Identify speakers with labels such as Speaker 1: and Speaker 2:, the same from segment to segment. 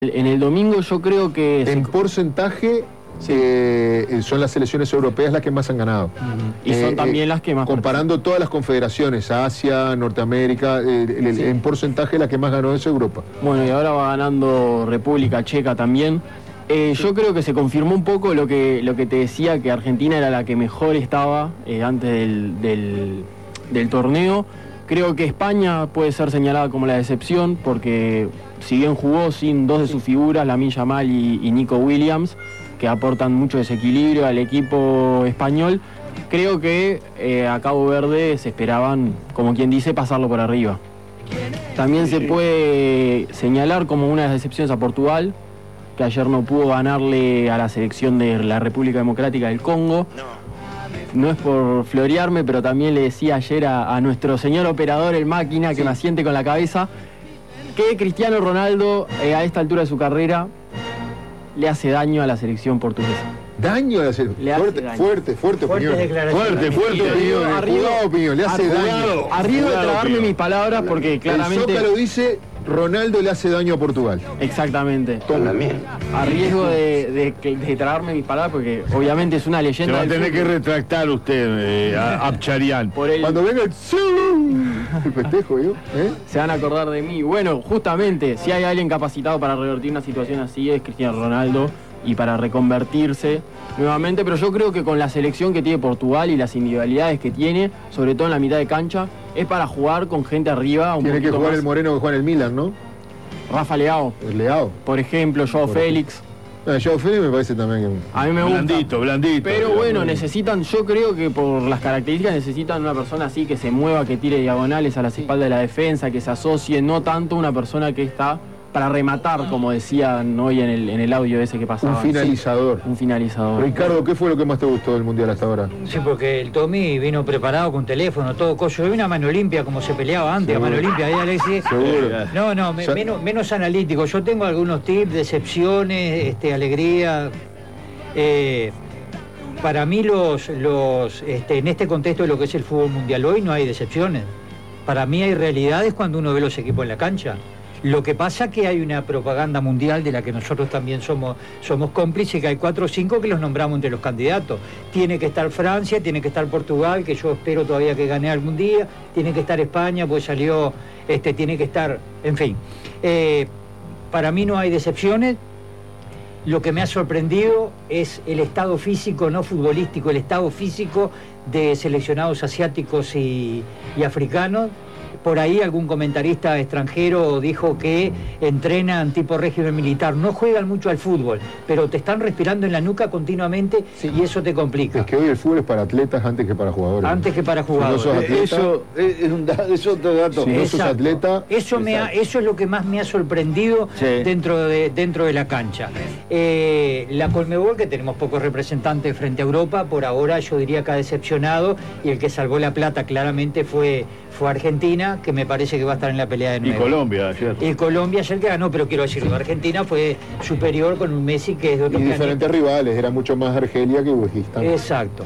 Speaker 1: En el domingo yo creo que...
Speaker 2: En porcentaje son las selecciones europeas las que más han ganado.
Speaker 1: Y son también las que más...
Speaker 2: Comparando todas las confederaciones, Asia, Norteamérica, en porcentaje la que más ganó es Europa.
Speaker 1: Bueno, y ahora va ganando República Checa también. Yo creo que se confirmó un poco lo que te decía, que Argentina era la que mejor estaba antes del torneo. Creo que España puede ser señalada como la decepción, porque si bien jugó sin dos de sus figuras, Lamine Yamal y Nico Williams, que aportan mucho desequilibrio al equipo español, creo que a Cabo Verde se esperaban, como quien dice, pasarlo por arriba. También se puede señalar como una de las decepciones a Portugal, que ayer no pudo ganarle a la selección de la República Democrática del Congo. No es por florearme, pero también le decía ayer a nuestro señor operador, el máquina, que me asiente con la cabeza, que Cristiano Ronaldo, a esta altura de su carrera, le hace daño a la selección portuguesa.
Speaker 2: ¿Daño a la selección? Fuerte opinión. Fuerte opinión. Le hace daño.
Speaker 1: Arriesgo de tragarme mis palabras porque claramente...
Speaker 2: El Zócalo dice, Ronaldo le hace daño a Portugal.
Speaker 1: Exactamente. A riesgo de tragarme mis palabras porque obviamente es una leyenda.
Speaker 3: Se va a tener que retractar usted, Abcharian.
Speaker 2: Cuando venga el festejo,
Speaker 1: se van a acordar de mí. Bueno, justamente, si hay alguien capacitado para revertir una situación así es Cristiano Ronaldo y para reconvertirse nuevamente, pero yo creo que con la selección que tiene Portugal y las individualidades que tiene, sobre todo en la mitad de cancha, es para jugar con gente arriba.
Speaker 2: Tiene que jugar más. El Moreno que juega en el Milan, ¿no?
Speaker 1: Rafa Leao. Por ejemplo, Joao Félix.
Speaker 2: Joao Félix me parece también que...
Speaker 1: A mí me gusta.
Speaker 3: Blandito.
Speaker 1: Pero bueno, necesitan, yo creo que por las características necesitan una persona así que se mueva, que tire diagonales a las espaldas de la defensa, que se asocie, no tanto una persona que está para rematar, como decían hoy en el audio ese que pasaba.
Speaker 2: Un finalizador.
Speaker 1: Sí, un finalizador.
Speaker 2: Ricardo, ¿qué fue lo que más te gustó del Mundial hasta ahora?
Speaker 4: Sí, porque el Tommy vino preparado con teléfono, todo cocho. Vi una mano limpia como se peleaba antes, a mano limpia, ahí Alexis.
Speaker 2: Seguro.
Speaker 4: Menos analítico. Yo tengo algunos tips, decepciones, alegría. Para mí en este contexto de lo que es el fútbol mundial hoy no hay decepciones. Para mí hay realidades cuando uno ve los equipos en la cancha. Lo que pasa es que hay una propaganda mundial de la que nosotros también somos cómplices, que hay 4 o 5 que los nombramos entre los candidatos. Tiene que estar Francia, tiene que estar Portugal, que yo espero todavía que gane algún día, tiene que estar España, pues salió, tiene que estar, en fin. Para mí no hay decepciones. Lo que me ha sorprendido es el estado físico, no futbolístico, el estado físico de seleccionados asiáticos y africanos. Por ahí algún comentarista extranjero dijo que entrenan tipo régimen militar. No juegan mucho al fútbol, pero te están respirando en la nuca continuamente y eso te complica.
Speaker 2: Es que hoy el fútbol es para atletas antes que para jugadores.
Speaker 4: Antes que para jugadores.
Speaker 2: Si no sos atleta,
Speaker 3: Eso es otro dato.
Speaker 2: Si no sos atleta...
Speaker 4: Eso es lo que más me ha sorprendido dentro de la cancha. La Conmebol, que tenemos pocos representantes frente a Europa, por ahora yo diría que ha decepcionado, y el que salvó la plata claramente fue Argentina, que me parece que va a estar en la pelea de nuevo.
Speaker 3: Y Colombia ayer.
Speaker 4: Y Colombia ayer que ganó, pero quiero decirlo, Argentina fue superior con un Messi que es de otro
Speaker 2: planeta. Y diferentes rivales, era mucho más Argelia que Uzbekistán.
Speaker 4: Exacto.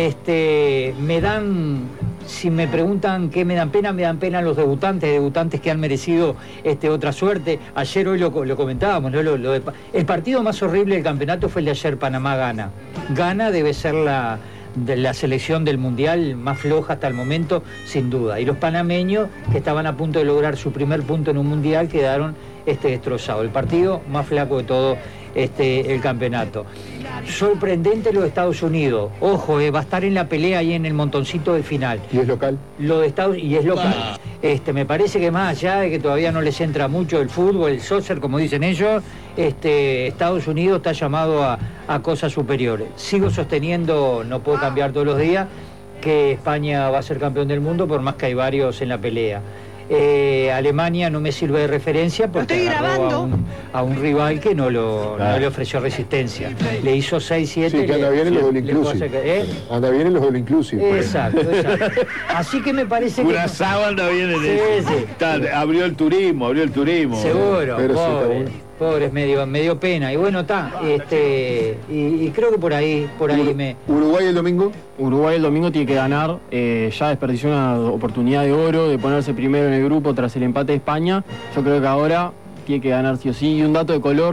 Speaker 4: Si me preguntan qué me dan pena los debutantes que han merecido otra suerte. Ayer hoy lo comentábamos, ¿no? El partido más horrible del campeonato fue el de ayer, Panamá-Ghana. Ghana debe ser de la selección del Mundial más floja hasta el momento, sin duda. Y los panameños, que estaban a punto de lograr su primer punto en un Mundial, quedaron destrozados. El partido más flaco de todo el campeonato. Sorprendente lo de Estados Unidos. Ojo, va a estar en la pelea ahí en el montoncito del final.
Speaker 2: ¿Y es local?
Speaker 4: Y es local. Me parece que más allá de que todavía no les entra mucho el fútbol, el soccer, como dicen ellos, Estados Unidos está llamado a cosas superiores. Sigo sosteniendo, no puedo cambiar todos los días, que España va a ser campeón del mundo, por más que hay varios en la pelea. Alemania no me sirve de referencia porque agarró a un rival que no le ofreció resistencia. Le hizo 6-7.
Speaker 2: Sí, que anda bien en los All Inclusive. Anda bien en los All Inclusive.
Speaker 4: Exacto. Así que me parece que...
Speaker 3: Curazao anda bien en eso. Sí. Abrió el turismo.
Speaker 4: Seguro,
Speaker 2: pero
Speaker 4: pobre, es medio pena. Y bueno, está. Y creo que por ahí
Speaker 2: ¿Uruguay el domingo?
Speaker 1: Uruguay el domingo tiene que ganar. Ya desperdició una oportunidad de oro de ponerse primero en el grupo tras el empate de España. Yo creo que ahora tiene que ganar sí o sí. Y un dato de color.